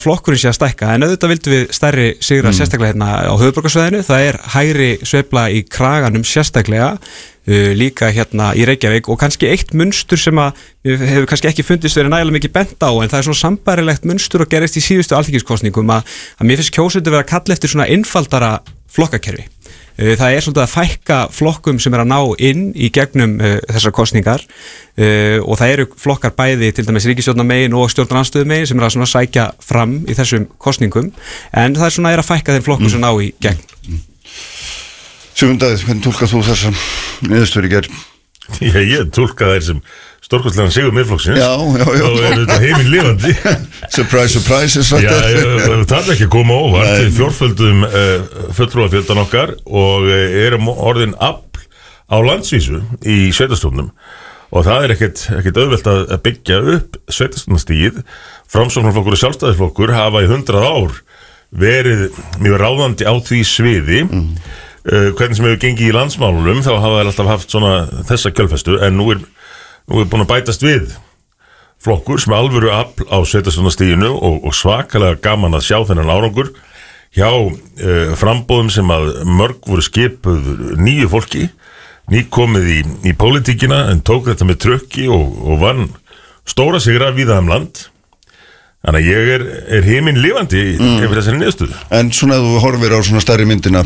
flokkurinn sé að stækka, en auðvitað vildum við stærri sigra sérstaklega hérna á höfuðborgarsvæðinu, það hægri sveifla í kraganum sérstaklega, líka hérna í Reykjavík og kannski eitt munstur sem að hefur kannski ekki fundist verið nægilega mikið bent á, en það svona sambærilegt munstur og gerist í síðustu alþingiskosningum að mér finnst kjósendur vera að kalla eftir svona einfaldara flokkakerfi. Það svolítið að fækka flokkum sem að ná inn í gegnum þessar kosningar og það eru flokkar bæði til dæmis ríkisstjórnarmegin og stjórnarandstöðumegin sem að svona sækja fram í þessum kosningum, en það svona að fækka þeim flokkum sem ná í gegn. Sigmundur, hvernig túlkar þú þessa niðurstöðu í gær? Ég túlka þær sem stórkostlegan sigur Miðflokksins. Já. Og þetta heiminn lifandi. Surprise, surprise, sagt það. Það ekki að koma óvart. Við fjórföldum fulltrúafjöldan okkar og erum orðin afl á landsvísu í sveitarstjórnum og það ekkert auðvelt að byggja upp sveitarstjórnarstigið. Framsóknarflokkur og Sjálfstæðisflokkur hafa í 100 ár verið mjög ráðandi á því sviði. Hvernig sem hefur gengið í landsmálunum þá hafa þær alltaf haft svona þessa kjölfestu, en nú er búin að bætast við flokkur sem alvöru afl á sveitarstjórnarstiginu og svakalega gaman að sjá þennan árangur hjá framboðum sem að mörg voru skipuð nýju fólki, nýkomið í pólitíkina en tók þetta með trukki og vann stóra sigra víða land. Þannig að ég er heiminn lifandi yfir þessari niðurstöðu. En svona að þú horfir á svona stærri myndina,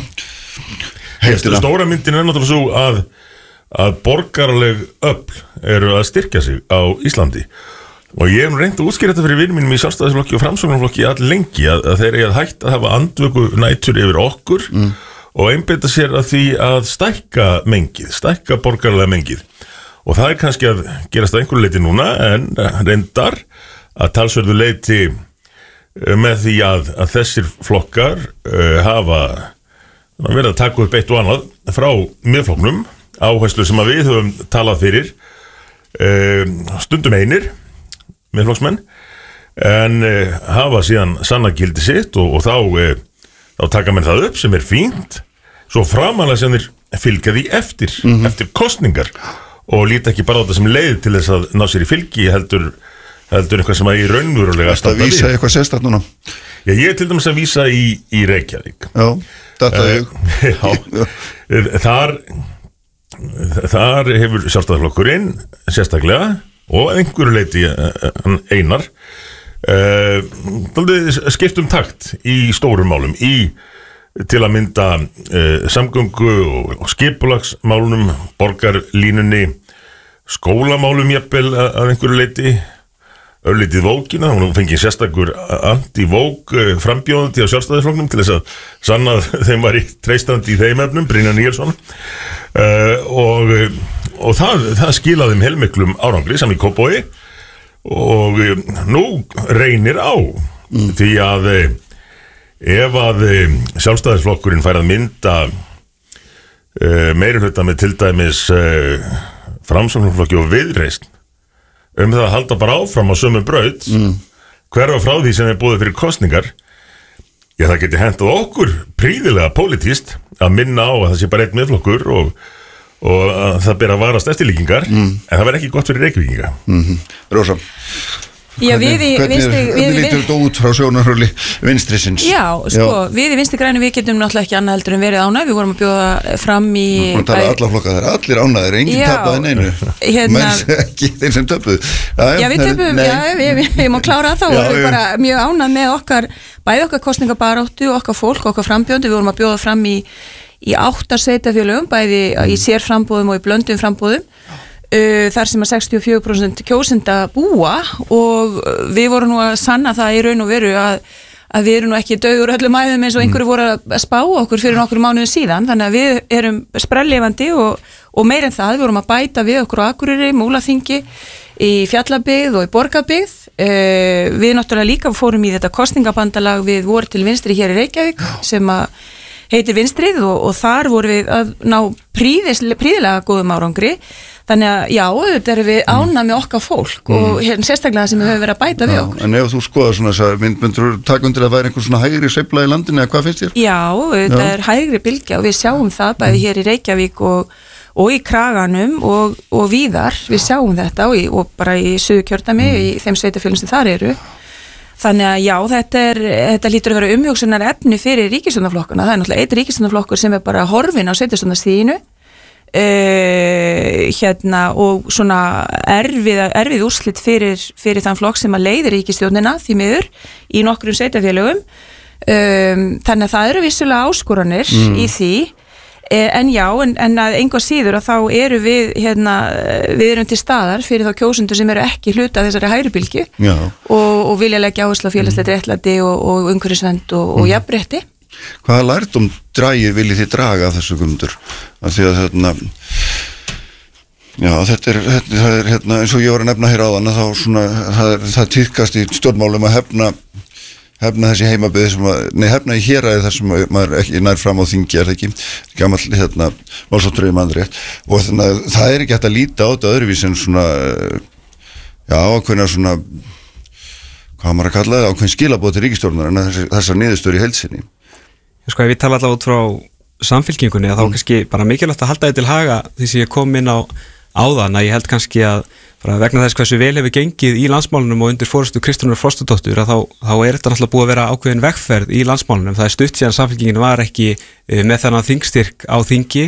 stóra myndin náttúrulega svo að borgaraleg öfl eru að styrkja sig á Íslandi og ég hef reynt að útskýra þetta fyrir vinum mínum í Sjálfstæðisflokki og Framsóknarflokki all lengi að þeir eru að hætta að hafa andvöku nætur yfir okkur og einbeita sér að því að stækka borgaralega mengið og það kannski að gerast að einhverju leiti núna en reyndar að talsverðu leiti með því að þessir flokkar hafa verið að taka upp eitt og annað frá Miðflokknum, áherslu sem að við höfum talað fyrir stundum einir Miðflokksmenn en hafa síðan sannagildi sitt og þá taka menn það upp sem fínt svo framalega sem þeir fylgja því eftir kosningar og líta ekki bara á þetta sem leið til þess að ná sér í fylgi heldur eitthvað sem að í raunverulega standa við. Það vísa eitthvað sérstakt núna? Já, ég til dæmis að vísa í Reykjavík. Já, þetta ég. Þar hefur Sjálfstæðisflokkurinn sérstaklega og einhverju leiti Einar skipt takt í stórum málum til að mynda samgöngu og skipulagsmálunum, borgarlínunni, skólamálum jafnvel að einhverju leiti örlítið vókina, hún fengið sérstakur anti-vók frambjóðandi á Sjálfstæðisflokknum til þess að sanna að þeim var treystandi í þeim efnum, Brynjar Níelsson og það skilaði þeim heilmiklum árangri saman í Kópavogi og nú reynir á því að ef að Sjálfstæðisflokkurinn fær að mynda meirihluta með til dæmis Framsóknarflokki og Viðreisn það að halda bara áfram á sömu braut hverfa frá því sem búið fyrir kosningar það geti hentað okkur príðilega pólitískt að minna á að það sé bara einn Miðflokkur og að það ber að varast eftirlíkingar en það verður ekki gott fyrir Reykvíkinga. Rósa, hvernig lítur þetta út frá sjónarhóli vinstrisins? Já, við í Vinstri Grænum við getum náttúrulega ekki annað heldur en verið ánægð, við vorum að bjóða fram í alla flokka, það er allir ánægðir, enginn tapaði neinu menn ekki þeir sem töpuðu. Já, við töpuðum, við má klára það og við bara mjög ánægð með bæði okkar kosningabaráttu, okkar fólk, okkar frambjóðendur, við vorum að bjóða fram í 8 sveitarfélögum, bæði í sérframbúðum og í blöndum frambúðum þar sem að 64% kjósenda búa og við vorum nú að sanna það í raun og veru að við erum nú ekki dauður öllum æðum eins og einhverju voru að spá okkur fyrir nokkur mánuðum síðan, þannig að við erum sprelllifandi og meir en það, við vorum að bæta við okkur á Akureyri, Múlaþingi, í Fjallabyggð og í Borgarbyggð. Við náttúrulega líka fórum í þetta kosningabandalag við voru til vinstri hér í Reykjavík sem að heitir Vinstrið og þar voru við að ná príðilega góðum árangri. Þannig að já, auðvitað erum við ánægð með okkar fólk og hérna sérstaklega sem við höfum verið að bæta við okkur. En ef þú skoðar svona þess að myndur taka undir að væri einhver svona hægri sveifla í landinu eða hvað finnst þér? Já, auðvitað er hægri bylgja og við sjáum það bæði hér í Reykjavík og í Kraganum og víðar, við sjáum þetta og bara í Suðurkjördæmi, í þeim sveitarfélögum sem þar eru. Þannig að já, þetta lítur að vera umhugsunar efni fyrir ríkisstjórnarflokkuna. Það náttúrulega eitt ríkisstjórnarflokkur sem bara horfinn á sveitarstjórnarstiginu og svona erfið úrslit fyrir þann flokk sem að leiðir ríkisstjórnina því miður í nokkrum sveitarfélögum. Þannig að það eru vissulega áskoranir í því. En já, en að engu síður að þá eru við erum til staðar fyrir þá kjósendur sem eru ekki hluta af þessari hægribylgju og vilja leggja áherslu á félagslegt réttlæti og umhverfisvernd og jafnrétti. Hvaða lærdóm viljið þið draga af þessu Guðmundur? Af því að þetta er eins og ég var að nefna hér áðan að þá svona það tíðkast í stjórnmálum að hefna þessi heimabið hefna í héraði þar sem maður ekki nær fram á þingi það ekki, gamall málsóttur mannrétt og þannig að það er ekki hægt að líta á þetta öðruvísi en svona ákveðna svona hvað maður að kalla það, ákveðin skilaboð til ríkisstjórnar en þessar niðurstöður í heild sinni. Ef við tala allavega út frá samfylkingunni þá kannski bara mikilvægt að halda þið til haga því sem ég kom inn á áðan að ég held kannski að vegna þess hversu vel hefur gengið í landsmálunum og undir forystu Kristrúnar Frostadóttur að þá er þetta náttúrulega búið að vera ákveðin vegferð í landsmálunum. Það er stutt síðan samfylkingin var ekki með þennan þingstyrk á þingi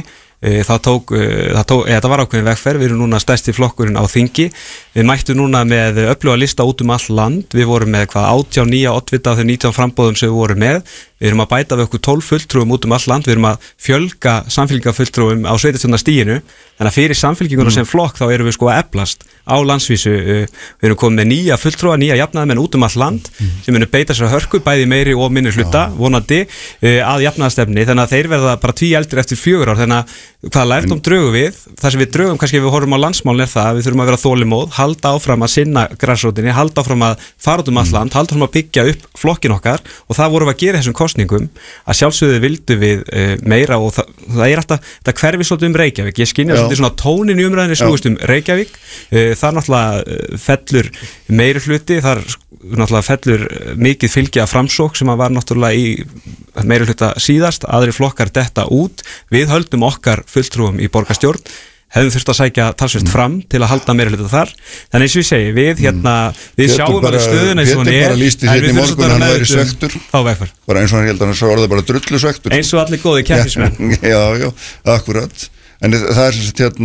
þetta var ákveðin vegferð, við erum núna stærsti flokkurinn á þingi, við mættum núna með öfluga lista út all land, við vorum með 18 nýja oddvita af þeim 19 framboðum sem við vorum með, við erum að bæta við okkur 12 fulltrúum út all land, við erum að fjölga samfylkingafulltrúum á sveitarstjórnarstiginu, þannig að fyrir samfylkinguna sem flokk þá erum við að eflast á landsvísu, við erum komið með nýja fulltrúa, nýja jafnaðarmenn út all land sem munu beita sér að hörku, bæði meiri og minni hluta, vonandi að jafnaðarstefni, þannig að þeir verða bara 10 eldri eftir 4 ár, þannig að hvaða lærdóm drögum við? Það sem við drögum kannski ef við horfum á landsmálin er það að við þurfum að vera þolinmóð, halda áfram að sinna grassrótinni, halda áfram að fara út all land, halda áfram að byggja upp flokkin okkar og það vorum við að gera þessum kosningum að sjálfsögðu vildu við meira og það er alltaf, það hverfi svolítið Reykjavík, ég skynja svolítið svona tónin í umræðinni snúist Reykjavík, þar náttúrulega fellur meiri hluti, þar náttúrulega fellur mikið fylgi af Framsókn sem var náttúrulega í meiri hluta síðast, aðri flokkar detta út, við höldum okkar fulltrúum í borgarstjórn, hefðum þurft að sækja talsvert fram til að halda meiri hluta þar, þannig eins og ég segi, við sjáum bara stöðuna eins og hann er, en við þurfum bara að meðutum þá vegferð. Bara eins og hann held að hann svo orðið bara drullusvektur. Eins og allir góði keppnismenn. Já, akkurat. En það er sem sagt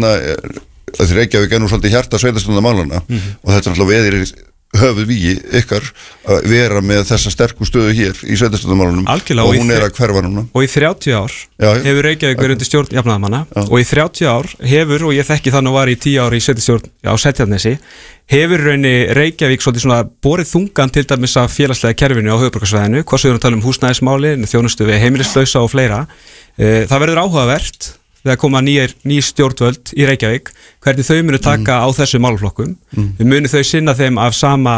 það Reykjavík nú svolítið hjarta sveitarstjórnarmálanna og þetta er alltaf veðir höfuð vígi ykkar að vera með þessa sterku stöðu hér í sveitarstjórnarmálunum og hún er að hverfa núna. Og í 30 ár hefur Reykjavík verið undir stjórn jafnaðarmanna og í 30 ár hefur, og ég þekki þannig að var í 10 ár í sveitarstjórn á Seltjarnarnesi, hefur raunni Reykjavík svolítið svona borið þungan til dæmis af félagslega kerfinu á höfuðborgarsvæðinu, hvað svo við erum að tala húsnæðismáli, þjónustu við heimilislausa og fleira. Það verður áhugavert þegar koma ný stjórnvöld í Reykjavík, hvernig þau munu taka á þessu málaflokkum. Við munu þau sinna þeim af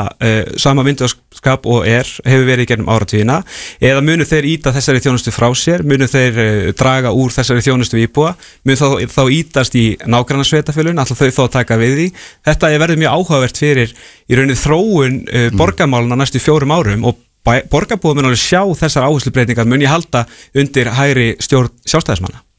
sama myndaskap og hefur verið í gegnum áratugina, eða munu þeir íta þessari þjónustu frá sér, munu þeir draga úr þessari þjónustu íbúa, munu þá ítast í nágrannasveitarfélögin, alltaf þau þá taka við því. Þetta verður mjög áhugavert fyrir í rauninni þróun borgarmálana næstu 4 árum og borgarbúar mun alveg sjá þessar áherslubreytingar mun ég halda undir hægri stjórn Sjálfstæðismanna.